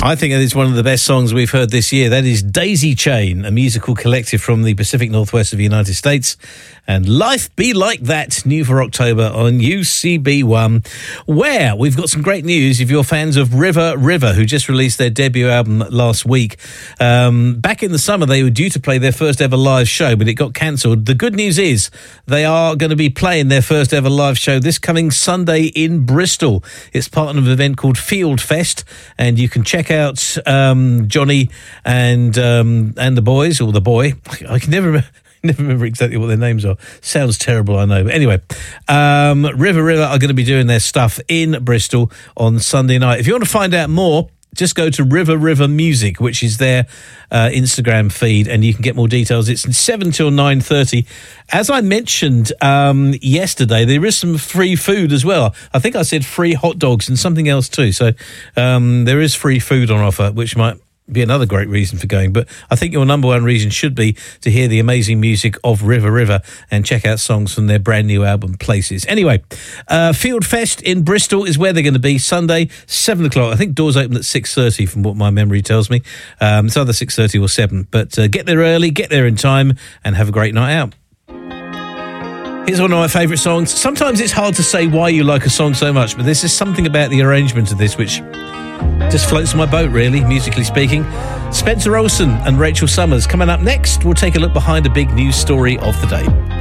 I think that is one of the best songs we've heard this year. That is Daisy Chain, a musical collective from the Pacific Northwest of the United States. And Life Be Like That, new for October on UCB1, where we've got some great news if you're fans of River River, who just released their debut album last week. Back in the summer, they were due to play their first ever live show, but it got cancelled. The good news is they are going to be playing their first ever live show this coming Sunday in Bristol. It's part of an event called Field Fest, and you can check out Johnny and the boys, or the boy. I can never remember exactly what their names are. Sounds terrible, I know. But anyway, River River are going to be doing their stuff in Bristol on Sunday night. If you want to find out more, just go to River River Music, which is their Instagram feed, and you can get more details. It's 7 till 9:30. As I mentioned yesterday, there is some free food as well. I think I said free hot dogs and something else too. So there is free food on offer, which might be another great reason for going. But I think your number one reason should be to hear the amazing music of River River and check out songs from their brand new album Places. Anyway, Field Fest in Bristol is where they're going to be Sunday, 7 o'clock. I think doors open at 6:30 from what my memory tells me. It's either 6:30 or 7. But get there early, get there in time, and have a great night out. Here's one of my favourite songs. Sometimes it's hard to say why you like a song so much, but there's just something about the arrangement of this which just floats my boat, really, musically speaking. Spencer Olsen and Rachel Summers coming up next. We'll take a look behind a big news story of the day.